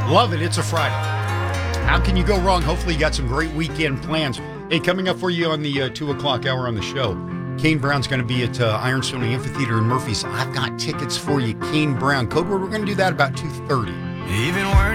Love it. It's a Friday. How can you go wrong? Hopefully you got some great weekend plans. Hey, coming up for you on the 2 o'clock hour on the show, Kane Brown's going to be at Ironstone Amphitheater in Murphys. I've got tickets for you, Kane Brown. Code word, we're going to do that about 2:30. Even words